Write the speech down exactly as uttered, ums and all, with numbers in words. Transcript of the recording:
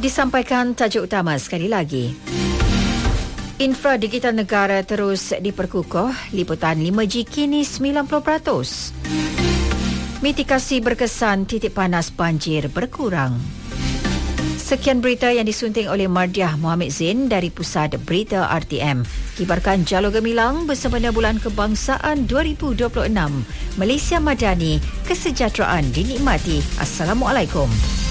Disampaikan tajuk utama sekali lagi. Infra digital negara terus diperkukuh. Liputan lima G kini sembilan puluh peratus. Mitigasi berkesan, titik panas banjir berkurang. Sekian berita yang disunting oleh Mardiah Mohamed Zain dari Pusat Berita R T M. Kibarkan Jalur Gemilang bersempena Bulan Kebangsaan dua ribu dua puluh enam. Malaysia Madani, kesejahteraan dinikmati. Assalamualaikum.